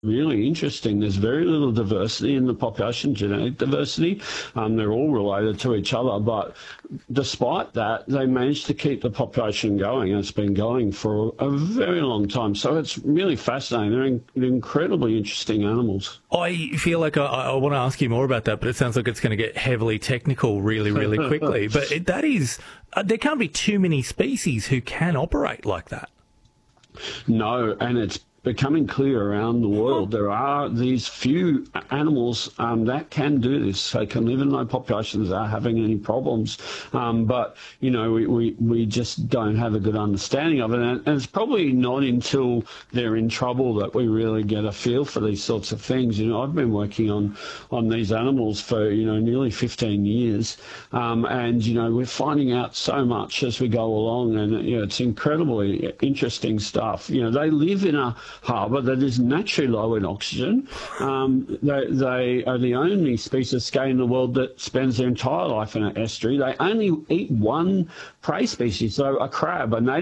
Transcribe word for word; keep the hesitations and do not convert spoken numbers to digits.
really interesting. There's very little diversity in the population, genetic diversity. Um, they're all related to each other, but despite that, they managed to keep the population going. And it's been going for a very long time. So it's really fascinating. They're, in, they're incredibly interesting animals. I feel like I, I want to ask you more about that, but it sounds like it's going to get heavily technical really, really quickly. But it, that is, uh, there can't be too many species who can operate like that. No, and it's becoming clear around the world. There are these few animals um, that can do this. They can live in low populations without having any problems. Um, but, you know, we, we, we just don't have a good understanding of it. And, and it's probably not until they're in trouble that we really get a feel for these sorts of things. You know, I've been working on, on these animals for, you know, nearly fifteen years. Um, and, you know, we're finding out so much as we go along. And, you know, it's incredibly interesting stuff. You know, they live in a harbour that is naturally low in oxygen. Um, they, they are the only species of skate in the world that spends their entire life in an estuary. They only eat one prey species, so a crab, a native